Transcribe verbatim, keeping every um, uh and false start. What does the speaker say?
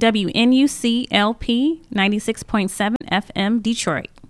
W N U C L P ninety-six point seven F M Detroit.